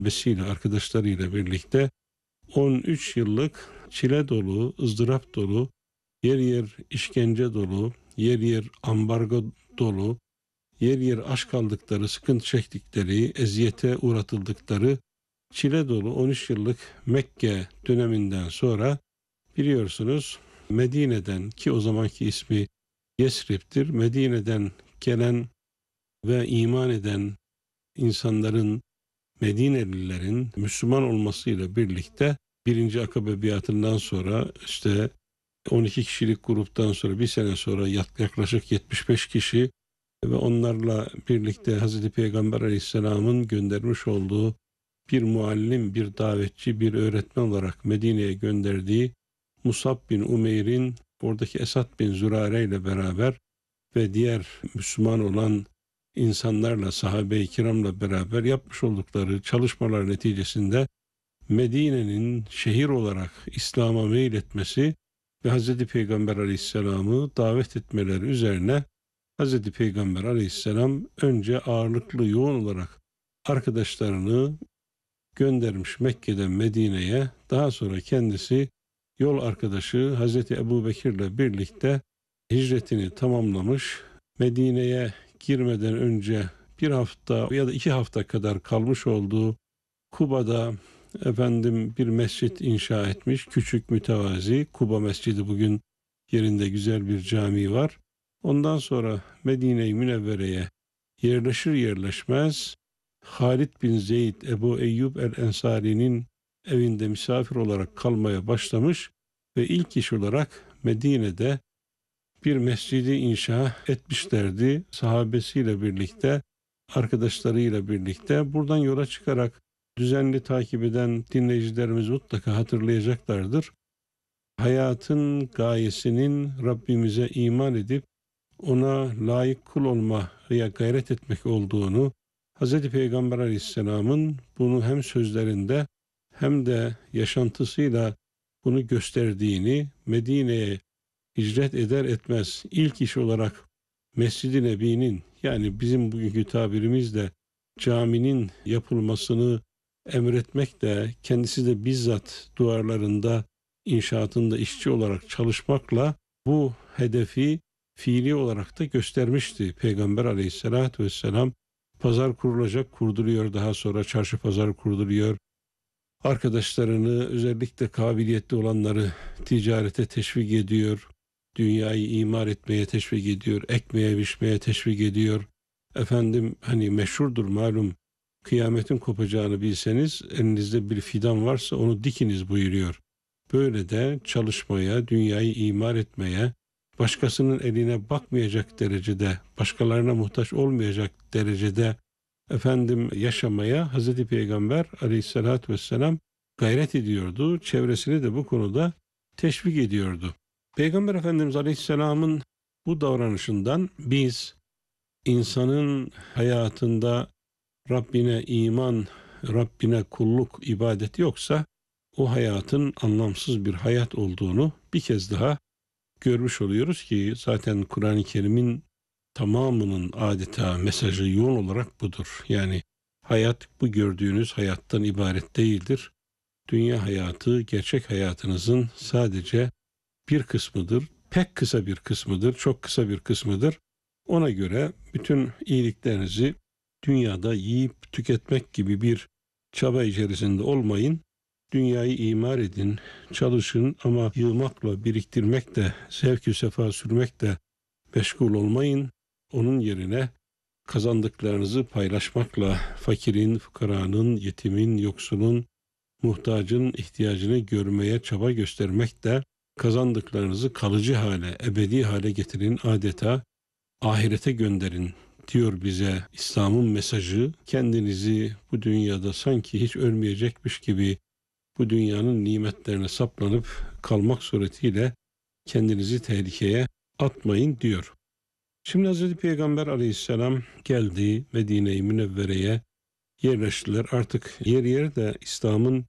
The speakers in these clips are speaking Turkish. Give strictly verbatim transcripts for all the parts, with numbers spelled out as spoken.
sahabesiyle, arkadaşlarıyla birlikte on üç yıllık çile dolu, ızdırap dolu, yer yer işkence dolu, yer yer ambargo dolu, yer yer aç kaldıkları, sıkıntı çektikleri, eziyete uğratıldıkları çile dolu on üç yıllık Mekke döneminden sonra biliyorsunuz Medine'den, ki o zamanki ismi Yesrib'tir, Medine'den gelen ve iman eden insanların, Medinelilerin Müslüman olmasıyla birlikte birinci Akabe biatından sonra işte on iki kişilik gruptan sonra bir sene sonra yaklaşık yetmiş beş kişi ve onlarla birlikte Hazreti Peygamber Aleyhisselam'ın göndermiş olduğu bir muallim, bir davetçi, bir öğretmen olarak Medine'ye gönderdiği Musab bin Umeyr'in, oradaki Esad bin Zürare ile beraber ve diğer Müslüman olan insanlarla, sahabe-i kiramla beraber yapmış oldukları çalışmalar neticesinde Medine'nin şehir olarak İslam'a meyletmesi ve Hz. Peygamber Aleyhisselam'ı davet etmeleri üzerine Hz. Peygamber Aleyhisselam önce ağırlıklı yoğun olarak arkadaşlarını göndermiş Mekke'den Medine'ye, daha sonra kendisi yol arkadaşı Hz. Ebu Bekir'le birlikte hicretini tamamlamış. Medine'ye girmeden önce bir hafta ya da iki hafta kadar kalmış olduğu Kuba'da efendim bir mescit inşa etmiş. Küçük, mütevazi. Kuba Mescidi bugün yerinde güzel bir cami var. Ondan sonra Medine-i Münevvere'ye yerleşir yerleşmez Halid bin Zeyd Ebu Eyyub el-Ensari'nin evinde misafir olarak kalmaya başlamış ve ilk iş olarak Medine'de bir mescidi inşa etmişlerdi. Sahabesiyle birlikte, arkadaşlarıyla birlikte. Buradan yola çıkarak düzenli takip eden dinleyicilerimiz mutlaka hatırlayacaklardır. Hayatın gayesinin Rabbimize iman edip ona layık kul olmaya gayret etmek olduğunu, Hz. Peygamber Aleyhisselam'ın bunu hem sözlerinde hem de yaşantısıyla bunu gösterdiğini, Medine'ye hicret eder etmez ilk iş olarak Mescid-i Nebi'nin, yani bizim bugünkü tabirimizle caminin yapılmasını emretmekle, kendisi de bizzat duvarlarında, inşaatında işçi olarak çalışmakla bu hedefi fiili olarak da göstermişti. Peygamber Aleyhisselatü Vesselam pazar kurulacak, kurduruyor, daha sonra çarşı pazar kurduruyor. Arkadaşlarını, özellikle kabiliyetli olanları ticarete teşvik ediyor. Dünyayı imar etmeye teşvik ediyor. Ekmeğe, biçmeye teşvik ediyor. Efendim hani meşhurdur malum, kıyametin kopacağını bilseniz elinizde bir fidan varsa onu dikiniz buyuruyor. Böyle de çalışmaya, dünyayı imar etmeye, başkasının eline bakmayacak derecede, başkalarına muhtaç olmayacak derecede efendim yaşamaya Hazreti Peygamber Aleyhisselatü Vesselam gayret ediyordu. Çevresini de bu konuda teşvik ediyordu. Peygamber Efendimiz Aleyhisselam'ın bu davranışından biz insanın hayatında Rabbine iman, Rabbine kulluk, ibadeti yoksa o hayatın anlamsız bir hayat olduğunu bir kez daha görmüş oluyoruz ki zaten Kur'an-ı Kerim'in tamamının adeta mesajı yoğun olarak budur. Yani hayat bu gördüğünüz hayattan ibaret değildir. Dünya hayatı gerçek hayatınızın sadece bir kısmıdır. Pek kısa bir kısmıdır, çok kısa bir kısmıdır. Ona göre bütün iyiliklerinizi dünyada yiyip tüketmek gibi bir çaba içerisinde olmayın. Dünyayı imar edin, çalışın ama yığmakla, biriktirmekle, zevk-ü sefa sürmekle meşgul olmayın. Onun yerine kazandıklarınızı paylaşmakla, fakirin, fukaranın, yetimin, yoksulun, muhtacın ihtiyacını görmeye çaba göstermekle kazandıklarınızı kalıcı hale, ebedi hale getirin, adeta ahirete gönderin diyor bize İslam'ın mesajı. Kendinizi bu dünyada sanki hiç ölmeyecekmiş gibi bu dünyanın nimetlerine saplanıp kalmak suretiyle kendinizi tehlikeye atmayın diyor. Şimdi Hazreti Peygamber Aleyhisselam geldi Medine-i Münevvere'ye, yerleştiler. Artık yer yer de İslam'ın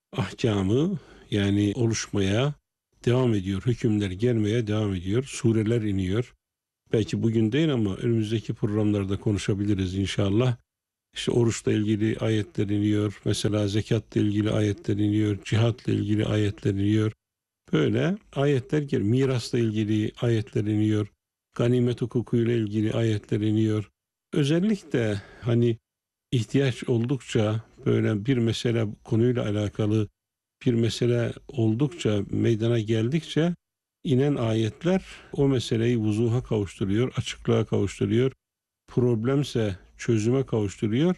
ahkamı yani oluşmaya devam ediyor. Hükümler gelmeye devam ediyor. Sureler iniyor. Belki bugün değil ama önümüzdeki programlarda konuşabiliriz inşallah. İşte oruçla ilgili ayetler iniyor. Mesela zekatla ilgili ayetler iniyor. Cihatla ilgili ayetler iniyor. Böyle ayetler geliyor. Mirasla ilgili ayetler iniyor. Ganimet hukukuyla ilgili ayetler iniyor. Özellikle hani ihtiyaç oldukça böyle bir mesele konuyla alakalı bir mesele oldukça meydana geldikçe inen ayetler o meseleyi vuzuha kavuşturuyor, açıklığa kavuşturuyor. Problemse çözüme kavuşturuyor.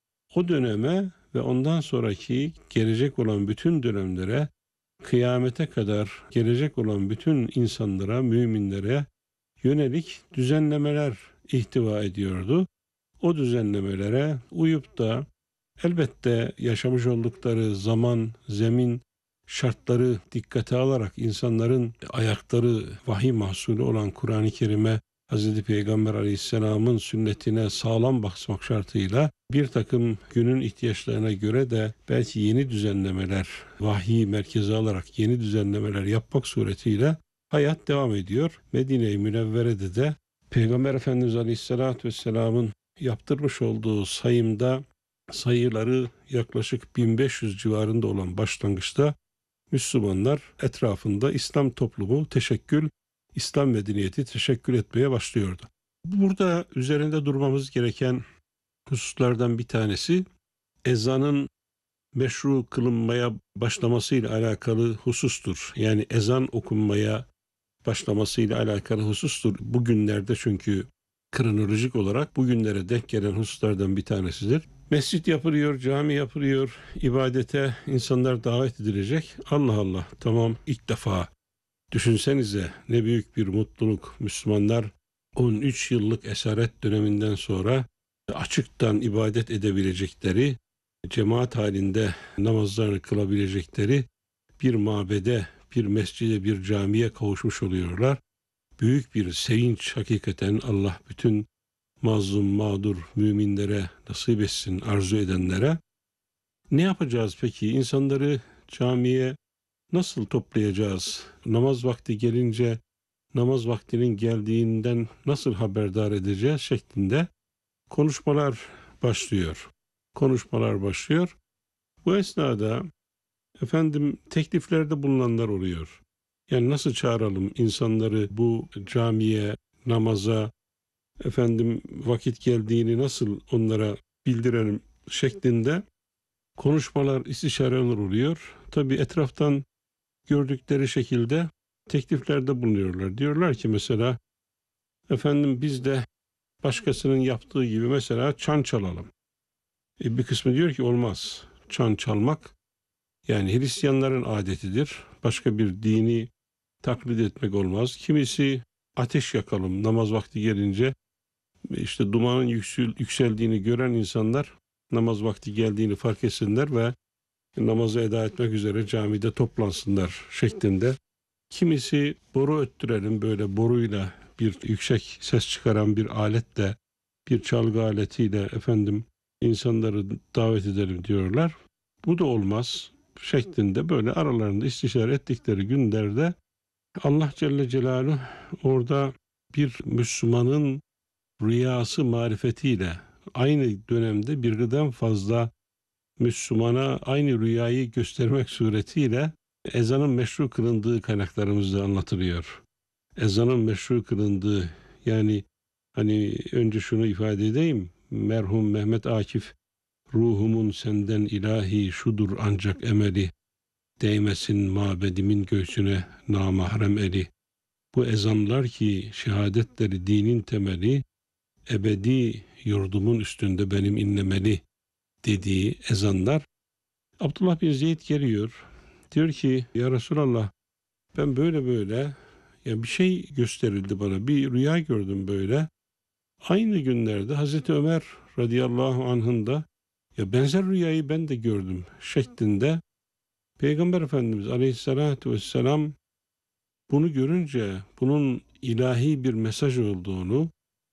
O döneme ve ondan sonraki gelecek olan bütün dönemlere, kıyamete kadar gelecek olan bütün insanlara, müminlere yönelik düzenlemeler ihtiva ediyordu. O düzenlemelere uyup da elbette yaşamış oldukları zaman, zemin şartları dikkate alarak insanların ayakları vahiy mahsulü olan Kur'an-ı Kerim'e, Hz. Peygamber Aleyhisselam'ın sünnetine sağlam basmak şartıyla bir takım günün ihtiyaçlarına göre de belki yeni düzenlemeler, vahiy merkeze alarak yeni düzenlemeler yapmak suretiyle hayat devam ediyor. Medine-i Münevvere'de de Peygamber Efendimiz Aleyhisselatü Vesselam'ın yaptırmış olduğu sayımda sayıları yaklaşık bin beş yüz civarında olan başlangıçta Müslümanlar etrafında İslam toplumu teşekkül, İslam medeniyeti teşekkül etmeye başlıyordu. Burada üzerinde durmamız gereken hususlardan bir tanesi ezanın meşru kılınmaya başlamasıyla alakalı husustur. Yani ezan okunmaya başlamasıyla alakalı husustur. Bugünlerde çünkü kronolojik olarak bugünlere denk gelen hususlardan bir tanesidir. Mescit yapılıyor, cami yapılıyor, ibadete insanlar davet edilecek. Allah Allah, tamam, ilk defa düşünsenize ne büyük bir mutluluk. Müslümanlar on üç yıllık esaret döneminden sonra açıktan ibadet edebilecekleri, cemaat halinde namazlarını kılabilecekleri bir mabede, bir mescide, bir camiye kavuşmuş oluyorlar. Büyük bir sevinç hakikaten. Allah bütün mazlum, mağdur müminlere nasip etsin, arzu edenlere. Ne yapacağız peki? İnsanları camiye nasıl toplayacağız? Namaz vakti gelince namaz vaktinin geldiğinden nasıl haberdar edeceğiz şeklinde konuşmalar başlıyor. Konuşmalar başlıyor. Bu esnada efendim tekliflerde bulunanlar oluyor. Yani nasıl çağıralım insanları bu camiye, namaza, efendim vakit geldiğini nasıl onlara bildirelim şeklinde konuşmalar, istişareler oluyor. Tabii etraftan gördükleri şekilde tekliflerde bulunuyorlar. Diyorlar ki mesela efendim biz de başkasının yaptığı gibi mesela çan çalalım. E bir kısmı diyor ki olmaz. Çan çalmak yani Hristiyanların adetidir. Başka bir dini taklit etmek olmaz. Kimisi ateş yakalım namaz vakti gelince işte dumanın yüksel, yükseldiğini gören insanlar namaz vakti geldiğini fark etsinler ve namazı eda etmek üzere camide toplansınlar şeklinde. Kimisi boru öttürelim böyle boruyla bir yüksek ses çıkaran bir aletle bir çalgı aletiyle efendim insanları davet edelim diyorlar. Bu da olmaz şeklinde böyle aralarında istişare ettikleri günlerde Allah Celle Celaluhu orada bir Müslümanın rüyası marifetiyle aynı dönemde birden fazla Müslümana aynı rüyayı göstermek suretiyle ezanın meşru kılındığı kaynaklarımızda anlatılıyor. Ezanın meşru kılındığı yani hani önce şunu ifade edeyim. Merhum Mehmet Akif ruhumun senden ilahi şudur ancak emeli değmesin mabedimin göğsüne namahrem eli. Bu ezanlar ki şehadetleri dinin temeli ebedi yurdumun üstünde benim inlemeli dediği ezanlar. Abdullah bin Zeyd geliyor. Diyor ki ya Resulallah ben böyle böyle ya bir şey gösterildi bana. Bir rüya gördüm böyle. Aynı günlerde Hazreti Ömer radıyallahu anh'ın da ya benzer rüyayı ben de gördüm şeklinde Peygamber Efendimiz aleyhissalatü vesselam bunu görünce bunun ilahi bir mesaj olduğunu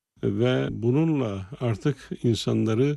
ve bununla artık insanları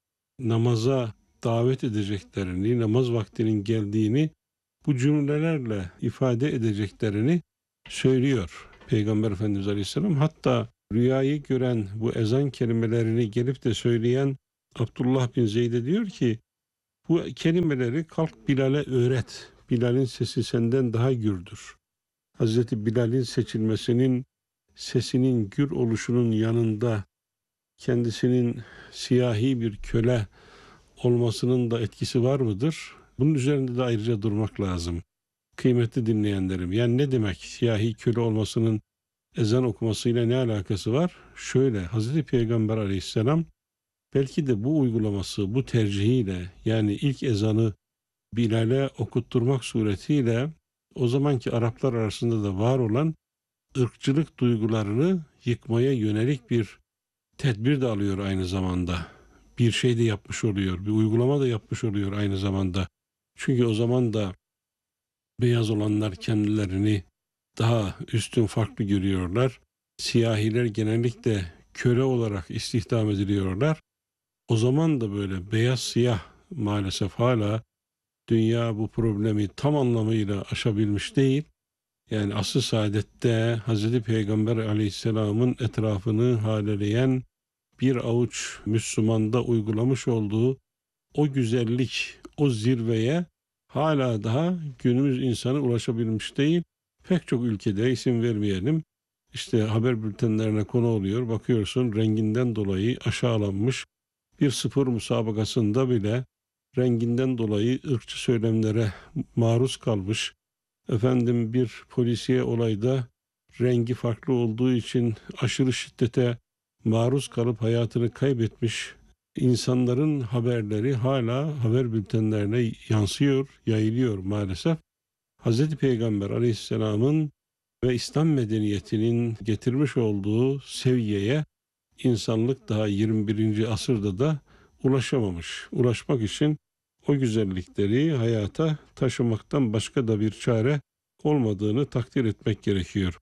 namaza davet edeceklerini, namaz vaktinin geldiğini bu cümlelerle ifade edeceklerini söylüyor Peygamber Efendimiz Aleyhisselam. Hatta rüyayı gören bu ezan kelimelerini gelip de söyleyen Abdullah bin Zeyd'e diyor ki bu kelimeleri kalk Bilal'e öğret. Bilal'in sesi senden daha gürdür. Hazreti Bilal'in seçilmesinin, sesinin gür oluşunun yanında kendisinin siyahi bir köle olmasının da etkisi var mıdır? Bunun üzerinde de ayrıca durmak lazım. Kıymetli dinleyenlerim, yani ne demek siyahi köle olmasının ezan okumasıyla ne alakası var? Şöyle, Hazreti Peygamber Aleyhisselam belki de bu uygulaması, bu tercihiyle, yani ilk ezanı Bilal'e okutturmak suretiyle o zamanki Araplar arasında da var olan ırkçılık duygularını yıkmaya yönelik bir tedbir de alıyor aynı zamanda. Bir şey de yapmış oluyor, bir uygulama da yapmış oluyor aynı zamanda. Çünkü o zaman da beyaz olanlar kendilerini daha üstün, farklı görüyorlar. Siyahiler genellikle köle olarak istihdam ediliyorlar. O zaman da böyle beyaz siyah maalesef hala dünya bu problemi tam anlamıyla aşabilmiş değil. Yani asr-ı saadette Hazreti Peygamber Aleyhisselam'ın etrafını haleleyen bir avuç Müslümanda uygulamış olduğu o güzellik, o zirveye hala daha günümüz insanı ulaşabilmiş değil. Pek çok ülkede, isim vermeyelim, işte haber bültenlerine konu oluyor. Bakıyorsun renginden dolayı aşağılanmış, bir spor müsabakasında bile renginden dolayı ırkçı söylemlere maruz kalmış. Efendim bir polisiye olayda rengi farklı olduğu için aşırı şiddete maruz kalıp hayatını kaybetmiş insanların haberleri hala haber bültenlerine yansıyor, yayılıyor maalesef. Hazreti Peygamber Aleyhisselam'ın ve İslam medeniyetinin getirmiş olduğu seviyeye insanlık daha yirmi birinci asırda da ulaşamamış. Ulaşmak için o güzellikleri hayata taşımaktan başka da bir çare olmadığını takdir etmek gerekiyor.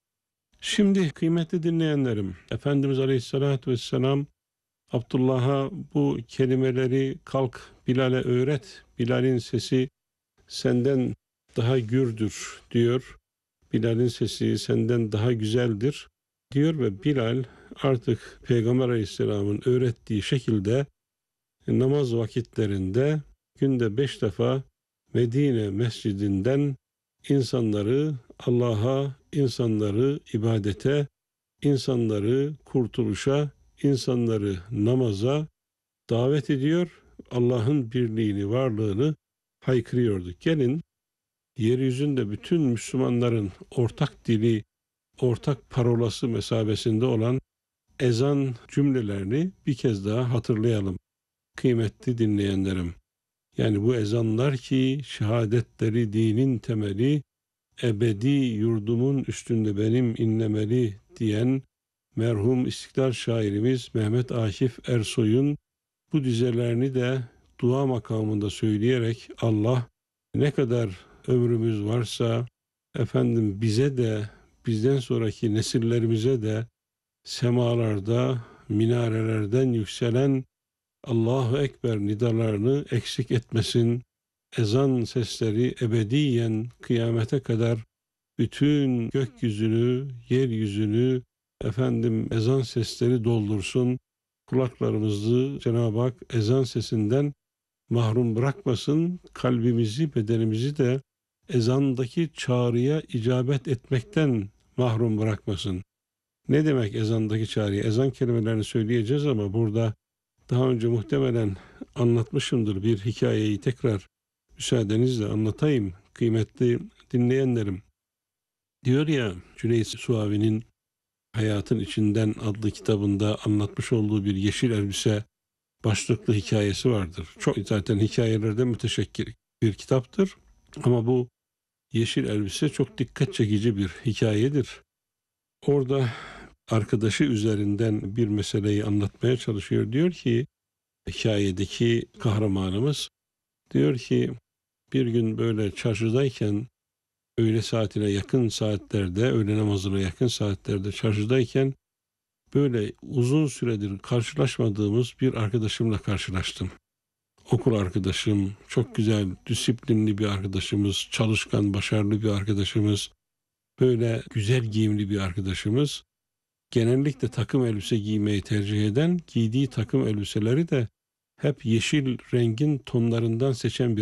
Şimdi kıymetli dinleyenlerim, Efendimiz Aleyhisselatü Vesselam Abdullah'a bu kelimeleri kalk Bilal'e öğret. Bilal'in sesi senden daha gürdür diyor. Bilal'in sesi senden daha güzeldir diyor ve Bilal artık Peygamber Aleyhisselam'ın öğrettiği şekilde namaz vakitlerinde günde beş defa Medine mescidinden insanları Allah'a, insanları ibadete, insanları kurtuluşa, insanları namaza davet ediyor. Allah'ın birliğini, varlığını haykırıyordu. Gelin yeryüzünde bütün Müslümanların ortak dili, ortak parolası mesabesinde olan ezan cümlelerini bir kez daha hatırlayalım. Kıymetli dinleyenlerim. Yani bu ezanlar ki şehadetleri dinin temeli, ebedi yurdumun üstünde benim inlemeli diyen merhum İstiklal şairimiz Mehmet Akif Ersoy'un bu dizelerini de dua makamında söyleyerek Allah ne kadar ömrümüz varsa efendim bize de bizden sonraki nesillerimize de semalarda minarelerden yükselen Allahu Ekber nidalarını eksik etmesin. Ezan sesleri ebediyen kıyamete kadar bütün gökyüzünü, yeryüzünü efendim ezan sesleri doldursun. Kulaklarımızı Cenab-ı Hak ezan sesinden mahrum bırakmasın. Kalbimizi, bedenimizi de ezandaki çağrıya icabet etmekten mahrum bırakmasın. Ne demek ezandaki çağrıya? Ezan kelimelerini söyleyeceğiz ama burada daha önce muhtemelen anlatmışımdır bir hikayeyi tekrar müsaadenizle anlatayım kıymetli dinleyenlerim. Diyor ya Cüneyt Suavi'nin Hayatın İçinden adlı kitabında anlatmış olduğu bir yeşil elbise başlıklı hikayesi vardır. Çok zaten hikayelerde müteşekkir bir kitaptır. Ama bu yeşil elbise çok dikkat çekici bir hikayedir. Orada arkadaşı üzerinden bir meseleyi anlatmaya çalışıyor. Diyor ki hikayedeki kahramanımız diyor ki bir gün böyle çarşıdayken öğle saatine yakın saatlerde, öğle namazına yakın saatlerde çarşıdayken böyle uzun süredir karşılaşmadığımız bir arkadaşımla karşılaştım. Okul arkadaşım, çok güzel, disiplinli bir arkadaşımız, çalışkan, başarılı bir arkadaşımız, böyle güzel giyimli bir arkadaşımız. Genellikle takım elbise giymeyi tercih eden, giydiği takım elbiseleri de hep yeşil rengin tonlarından seçen bir